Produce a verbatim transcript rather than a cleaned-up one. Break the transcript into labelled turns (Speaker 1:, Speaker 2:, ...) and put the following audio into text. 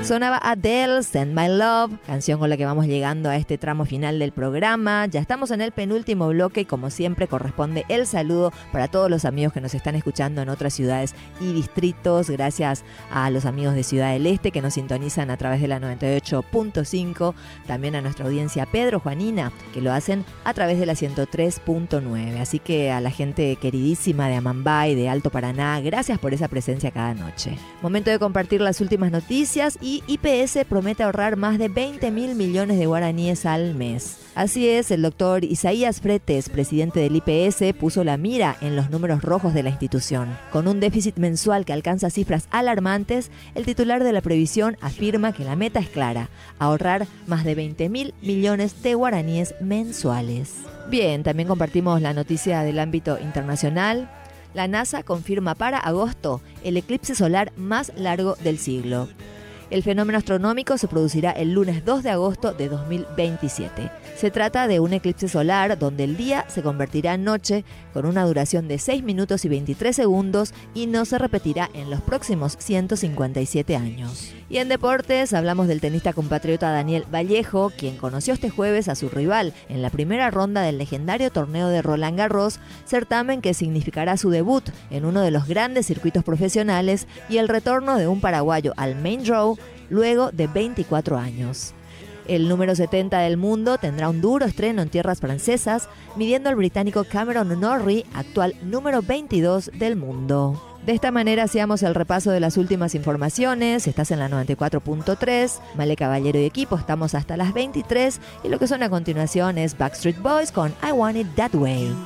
Speaker 1: Sonaba Adele, Send My Love, canción con la que vamos llegando a este tramo final del programa. Ya estamos en el penúltimo bloque y como siempre corresponde el saludo para todos los amigos que nos están escuchando en otras ciudades y distritos. Gracias a los amigos de Ciudad del Este que nos sintonizan a través de la noventa y ocho punto cinco. También a nuestra audiencia Pedro, Juanina, que lo hacen a través de la ciento tres punto nueve. Así que a la gente queridísima de Amambay, de Alto Paraná, gracias por esa presencia cada noche. Momento de compartir las últimas noticias y I P S promete ahorrar más de veinte mil millones de guaraníes al mes. Así es, el doctor Isaías Fretes, presidente del I P S, puso la mira en los números rojos de la institución. Con un déficit mensual que alcanza cifras alarmantes, el titular de la previsión afirma que la meta es clara: ahorrar más de veinte mil millones de guaraníes mensuales. Bien, también compartimos la noticia del ámbito internacional. La NASA confirma para agosto el eclipse solar más largo del siglo. El fenómeno astronómico se producirá el lunes dos de agosto de dos mil veintisiete. Se trata de un eclipse solar donde el día se convertirá en noche con una duración de seis minutos y veintitrés segundos y no se repetirá en los próximos ciento cincuenta y siete años. Y en deportes hablamos del tenista compatriota Daniel Vallejo, quien conoció este jueves a su rival en la primera ronda del legendario torneo de Roland Garros, certamen que significará su debut en uno de los grandes circuitos profesionales y el retorno de un paraguayo al main draw luego de veinticuatro años. El número setenta del mundo tendrá un duro estreno en tierras francesas, midiendo al británico Cameron Norrie, actual número veintidós del mundo. De esta manera hacíamos el repaso de las últimas informaciones. Estás en la noventa y cuatro punto tres, Male Caballero y equipo, estamos hasta las veintitrés y lo que suena a continuación es Backstreet Boys con I Want It That Way.